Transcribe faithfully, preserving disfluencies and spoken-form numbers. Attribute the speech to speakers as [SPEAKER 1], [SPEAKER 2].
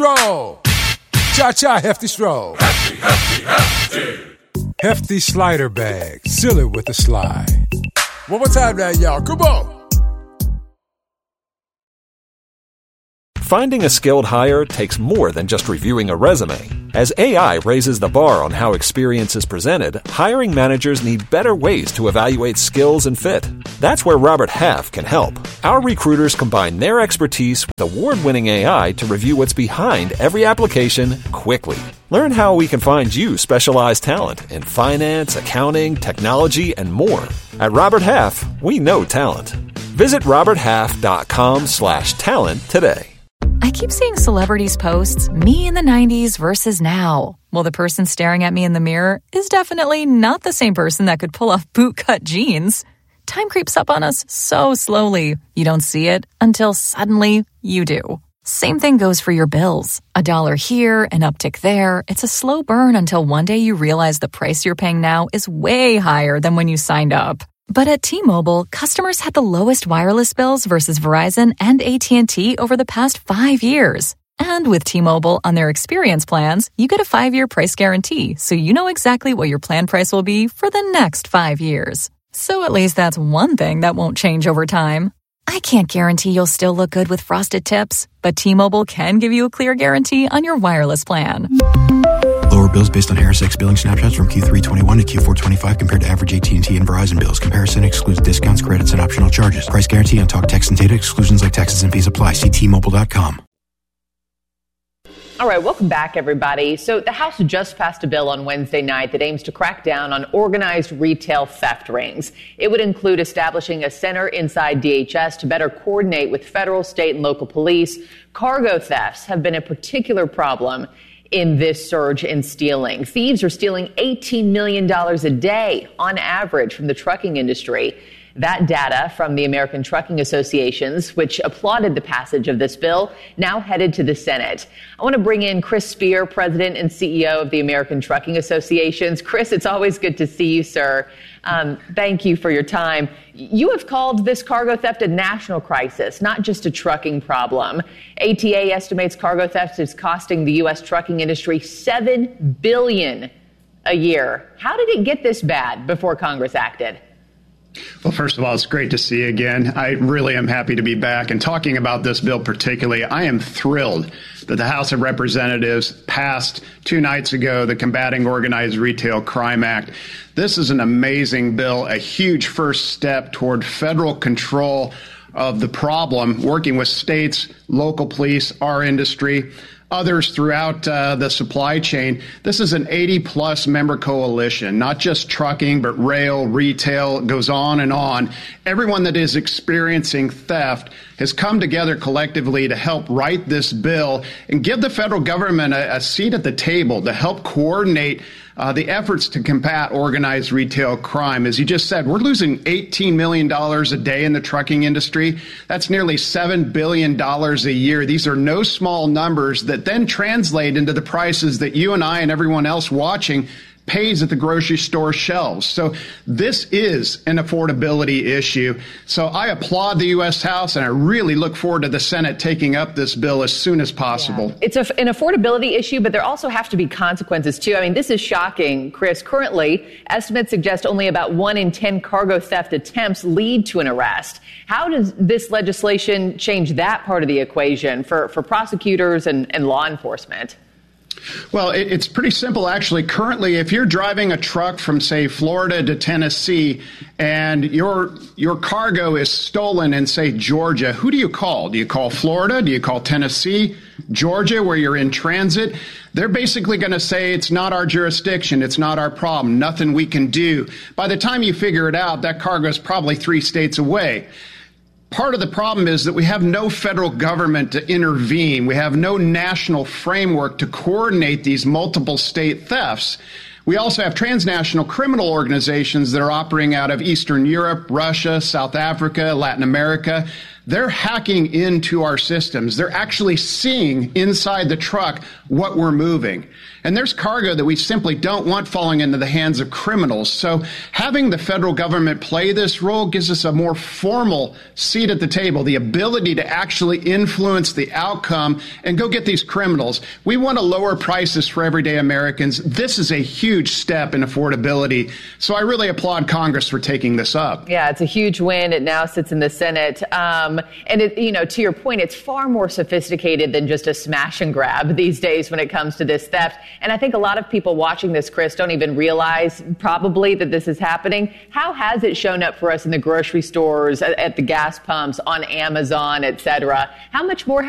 [SPEAKER 1] Stroll. Cha-cha, hefty stroll.
[SPEAKER 2] Hefty, hefty, hefty.
[SPEAKER 1] Hefty slider bag. Seal it with a slide. One more time now, y'all. Come on.
[SPEAKER 3] Finding a skilled hire takes more than just reviewing a resume. As A I raises the bar on how experience is presented, hiring managers need better ways to evaluate skills and fit. That's where Robert Half can help. Our recruiters combine their expertise with award-winning A I to review what's behind every application quickly. Learn how we can find you specialized talent in finance, accounting, technology, and more. At Robert Half, we know talent. Visit roberthalf.com slash talent today.
[SPEAKER 4] I keep seeing celebrities posts, me in the nineties versus now. Well, the person staring at me in the mirror is definitely not the same person that could pull off bootcut jeans. Time creeps up on us so slowly. You don't see it until suddenly you do. Same thing goes for your bills. A dollar here, an uptick there. It's a slow burn until one day you realize the price you're paying now is way higher than when you signed up. But at T-Mobile, customers had the lowest wireless bills versus Verizon and A T and T over the past five years. And with T-Mobile on their experience plans, you get a five-year price guarantee, so you know exactly what your plan price will be for the next five years. So at least that's one thing that won't change over time. I can't guarantee you'll still look good with frosted tips, but T-Mobile can give you a clear guarantee on your wireless plan.
[SPEAKER 5] Lower bills based on Harris X billing snapshots from Q three twenty-one to Q four twenty-five compared to average A T and T and Verizon bills. Comparison excludes discounts, credits, and optional charges. Price guarantee on talk, text, and data. Exclusions like taxes and fees apply. See T Mobile dot com.
[SPEAKER 6] All right, welcome back, everybody. So the House just passed a bill on Wednesday night that aims to crack down on organized retail theft rings. It would include establishing a center inside D H S to better coordinate with federal, state, and local police. Cargo thefts have been a particular problem in this surge in stealing. Thieves are stealing eighteen million dollars a day on average from the trucking industry. That data from the American Trucking Associations, which applauded the passage of this bill, now headed to the Senate. I want to bring in Chris Spear, President and C E O of the American Trucking Associations. Chris, it's always good to see you, sir. Um, thank you for your time. You have called this cargo theft a national crisis, not just a trucking problem. A T A estimates cargo theft is costing the U S trucking industry seven billion dollars a year. How did it get this bad before Congress acted?
[SPEAKER 7] Well, first of all, it's great to see you again. I really am happy to be back. And talking about this bill particularly, I am thrilled that the House of Representatives passed two nights ago the Combating Organized Retail Crime Act. This is an amazing bill, a huge first step toward federal control of the problem, working with states, local police, our industry, others throughout uh, the supply chain. This is an eighty plus member coalition, not just trucking, but rail, retail, it goes on and on. Everyone that is experiencing theft has come together collectively to help write this bill and give the federal government a, a seat at the table to help coordinate Uh, the efforts to combat organized retail crime. As you just said, we're losing eighteen million dollars a day in the trucking industry. That's nearly seven billion dollars a year. These are no small numbers that then translate into the prices that you and I and everyone else watching pays at the grocery store shelves. So this is an affordability issue. So I applaud the U S House, and I really look forward to the Senate taking up this bill as soon as possible.
[SPEAKER 6] Yeah. It's a, an affordability issue, but there also have to be consequences, too. I mean, this is shocking, Chris. Currently, estimates suggest only about one in ten cargo theft attempts lead to an arrest. How does this legislation change that part of the equation for, for prosecutors and, and law enforcement?
[SPEAKER 7] Well, it, it's pretty simple, actually. Currently, if you're driving a truck from, say, Florida to Tennessee, and your your cargo is stolen in, say, Georgia, who do you call? Do you call Florida? Do you call Tennessee? Georgia, where you're in transit? They're basically going to say it's not our jurisdiction, it's not our problem, nothing we can do. By the time you figure it out, that cargo is probably three states away. Part of the problem is that we have no federal government to intervene. We have no national framework to coordinate these multiple state thefts. We also have transnational criminal organizations that are operating out of Eastern Europe, Russia, South Africa, Latin America. They're hacking into our systems. They're actually seeing inside the truck what we're moving. And there's cargo that we simply don't want falling into the hands of criminals. So having the federal government play this role gives us a more formal seat at the table, the ability to actually influence the outcome and go get these criminals. We want to lower prices for everyday Americans. This is a huge step in affordability. So I really applaud Congress for taking this up.
[SPEAKER 6] Yeah, it's a huge win. It now sits in the Senate. Um, and, it, you know, to your point, it's far more sophisticated than just a smash and grab these days when it comes to this theft. And I think a lot of people watching this, Chris, don't even realize probably that this is happening. How has it shown up for us in the grocery stores, at, at the gas pumps, on Amazon, et cetera? How much more